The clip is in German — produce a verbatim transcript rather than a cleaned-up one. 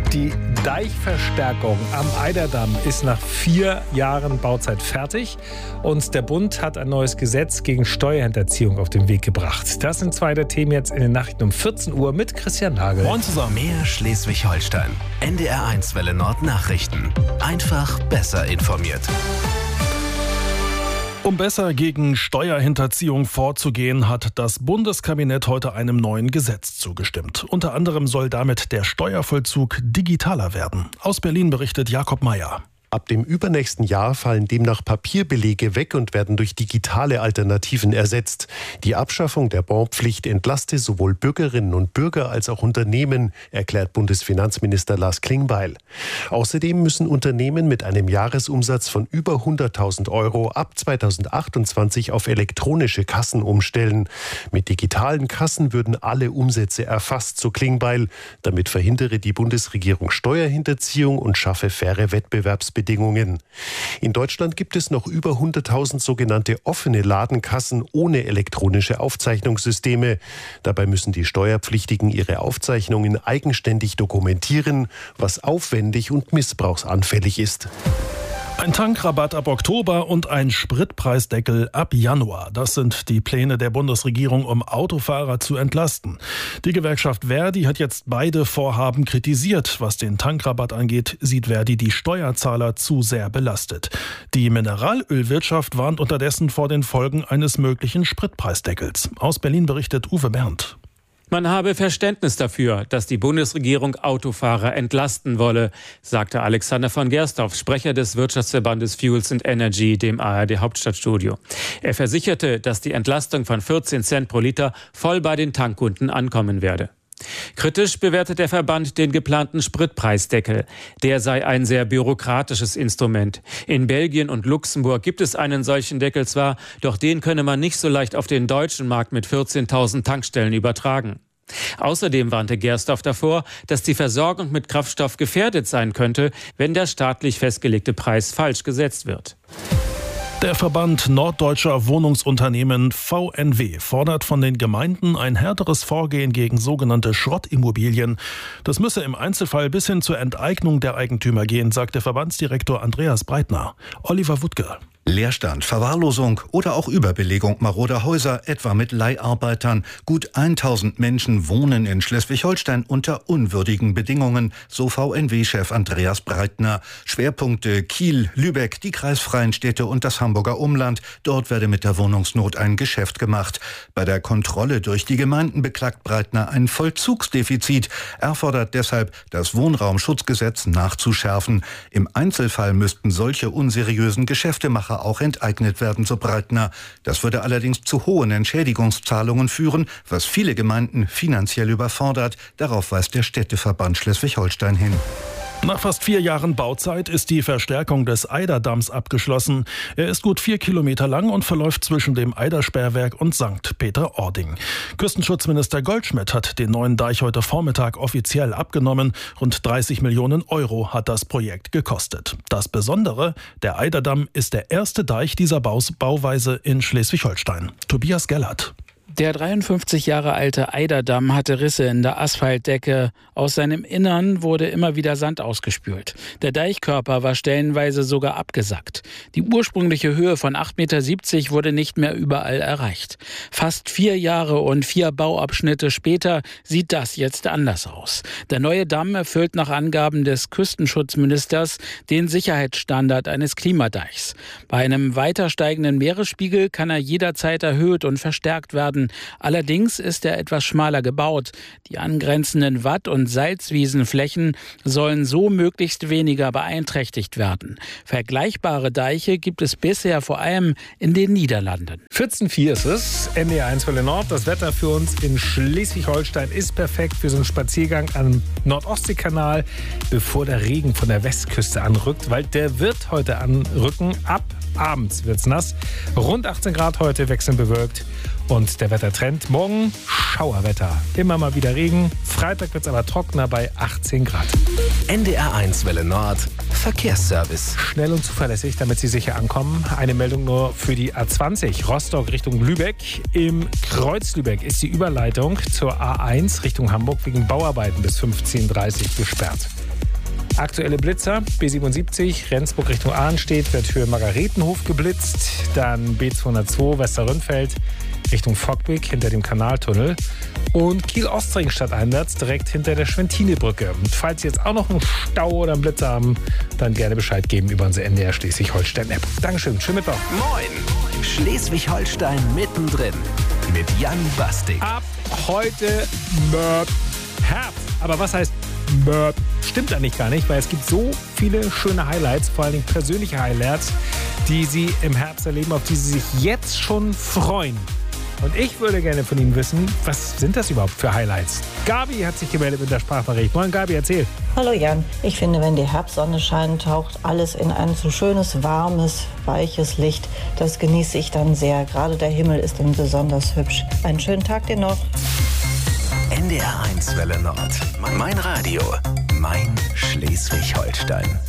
Die Deichverstärkung am Eiderdamm ist nach vier Jahren Bauzeit fertig und der Bund hat ein neues Gesetz gegen Steuerhinterziehung auf den Weg gebracht. Das sind zwei der Themen jetzt in den Nachrichten um vierzehn Uhr mit Christian Nagel. Moin zusammen. Mehr Schleswig-Holstein. N D R eins Welle Nord Nachrichten. Einfach besser informiert. Um besser gegen Steuerhinterziehung vorzugehen, hat das Bundeskabinett heute einem neuen Gesetz zugestimmt. Unter anderem soll damit der Steuervollzug digitaler werden. Aus Berlin berichtet Jakob Meyer. Ab dem übernächsten Jahr fallen demnach Papierbelege weg und werden durch digitale Alternativen ersetzt. Die Abschaffung der Bonpflicht entlaste sowohl Bürgerinnen und Bürger als auch Unternehmen, erklärt Bundesfinanzminister Lars Klingbeil. Außerdem müssen Unternehmen mit einem Jahresumsatz von über hunderttausend Euro ab zweitausendachtundzwanzig auf elektronische Kassen umstellen. Mit digitalen Kassen würden alle Umsätze erfasst, so Klingbeil. Damit verhindere die Bundesregierung Steuerhinterziehung und schaffe faire Wettbewerbsbedingungen. Bedingungen. In Deutschland gibt es noch über hunderttausend sogenannte offene Ladenkassen ohne elektronische Aufzeichnungssysteme. Dabei müssen die Steuerpflichtigen ihre Aufzeichnungen eigenständig dokumentieren, was aufwendig und missbrauchsanfällig ist. Ein Tankrabatt ab Oktober und ein Spritpreisdeckel ab Januar. Das sind die Pläne der Bundesregierung, um Autofahrer zu entlasten. Die Gewerkschaft Verdi hat jetzt beide Vorhaben kritisiert. Was den Tankrabatt angeht, sieht Verdi die Steuerzahler zu sehr belastet. Die Mineralölwirtschaft warnt unterdessen vor den Folgen eines möglichen Spritpreisdeckels. Aus Berlin berichtet Uwe Berndt. Man habe Verständnis dafür, dass die Bundesregierung Autofahrer entlasten wolle, sagte Alexander von Gersthoff, Sprecher des Wirtschaftsverbandes Fuels and Energy, dem A R D-Hauptstadtstudio. Er versicherte, dass die Entlastung von vierzehn Cent pro Liter voll bei den Tankkunden ankommen werde. Kritisch bewertet der Verband den geplanten Spritpreisdeckel. Der sei ein sehr bürokratisches Instrument. In Belgien und Luxemburg gibt es einen solchen Deckel zwar, doch den könne man nicht so leicht auf den deutschen Markt mit vierzehntausend Tankstellen übertragen. Außerdem warnte Gersthoff davor, dass die Versorgung mit Kraftstoff gefährdet sein könnte, wenn der staatlich festgelegte Preis falsch gesetzt wird. Der Verband Norddeutscher Wohnungsunternehmen V N W fordert von den Gemeinden ein härteres Vorgehen gegen sogenannte Schrottimmobilien. Das müsse im Einzelfall bis hin zur Enteignung der Eigentümer gehen, sagte Verbandsdirektor Andreas Breitner. Oliver Wuttke. Leerstand, Verwahrlosung oder auch Überbelegung maroder Häuser, etwa mit Leiharbeitern. Gut tausend Menschen wohnen in Schleswig-Holstein unter unwürdigen Bedingungen, so V N W-Chef Andreas Breitner. Schwerpunkte Kiel, Lübeck, die kreisfreien Städte und das Hamburger Umland. Dort werde mit der Wohnungsnot ein Geschäft gemacht. Bei der Kontrolle durch die Gemeinden beklagt Breitner ein Vollzugsdefizit. Er fordert deshalb, das Wohnraumschutzgesetz nachzuschärfen. Im Einzelfall müssten solche unseriösen Geschäftemacher auch enteignet werden, so Breitner. Das würde allerdings zu hohen Entschädigungszahlungen führen, was viele Gemeinden finanziell überfordert. Darauf weist der Städteverband Schleswig-Holstein hin. Nach fast vier Jahren Bauzeit ist die Verstärkung des Eiderdamms abgeschlossen. Er ist gut vier Kilometer lang und verläuft zwischen dem Eidersperrwerk und Sankt Peter-Ording. Küstenschutzminister Goldschmidt hat den neuen Deich heute Vormittag offiziell abgenommen. Rund dreißig Millionen Euro hat das Projekt gekostet. Das Besondere, der Eiderdamm ist der erste Deich dieser Baus- Bauweise in Schleswig-Holstein. Tobias Gellert. Der dreiundfünfzig Jahre alte Eiderdamm hatte Risse in der Asphaltdecke. Aus seinem Innern wurde immer wieder Sand ausgespült. Der Deichkörper war stellenweise sogar abgesackt. Die ursprüngliche Höhe von acht Komma siebzig Meter wurde nicht mehr überall erreicht. Fast vier Jahre und vier Bauabschnitte später sieht das jetzt anders aus. Der neue Damm erfüllt nach Angaben des Küstenschutzministers den Sicherheitsstandard eines Klimadeichs. Bei einem weiter steigenden Meeresspiegel kann er jederzeit erhöht und verstärkt werden. Allerdings ist er etwas schmaler gebaut. Die angrenzenden Watt- und Salzwiesenflächen sollen so möglichst weniger beeinträchtigt werden. Vergleichbare Deiche gibt es bisher vor allem in den Niederlanden. vierzehn Uhr vier ist es, N D R eins Welle Nord. Das Wetter für uns in Schleswig-Holstein ist perfekt für so einen Spaziergang am Nordostseekanal, bevor der Regen von der Westküste anrückt, weil der wird heute anrücken. Ab abends wird's nass. Rund achtzehn Grad heute, wechselnd bewölkt. Und der Wettertrend, morgen Schauerwetter. Immer mal wieder Regen. Freitag wird es aber trockener bei achtzehn Grad. N D R eins Welle Nord, Verkehrsservice. Schnell und zuverlässig, damit Sie sicher ankommen. Eine Meldung nur für die A zwanzig, Rostock Richtung Lübeck. Im Kreuz Lübeck ist die Überleitung zur A eins Richtung Hamburg wegen Bauarbeiten bis fünfzehn Uhr dreißig gesperrt. Aktuelle Blitzer, B siebenundsiebzig, Rendsburg Richtung Arnstedt, wird Höhe Margaretenhof geblitzt. Dann B zweihundertzwei, Westerrönfeld Richtung Fockbeck hinter dem Kanaltunnel. Und Kiel-Ostring stadteinwärts direkt hinter der Schwentinebrücke. Und falls Sie jetzt auch noch einen Stau oder einen Blitzer haben, dann gerne Bescheid geben über unsere N D R Schleswig-Holstein-App. Dankeschön, schönen Mittwoch. Moin, Schleswig-Holstein mittendrin mit Jan Bastik. Ab heute Möp Herbst. Aber was heißt Möp? Stimmt eigentlich gar nicht, weil es gibt so viele schöne Highlights, vor allen Dingen persönliche Highlights, die Sie im Herbst erleben, auf die Sie sich jetzt schon freuen. Und ich würde gerne von Ihnen wissen, was sind das überhaupt für Highlights? Gabi hat sich gemeldet mit der Sprachnachricht. Moin Gabi, erzähl. Hallo Jan, ich finde, wenn die Herbstsonne scheint, taucht alles in ein so schönes, warmes, weiches Licht. Das genieße ich dann sehr. Gerade der Himmel ist dann besonders hübsch. Einen schönen Tag dir noch. N D R eins Welle Nord. Mein Radio. Mein Schleswig-Holstein.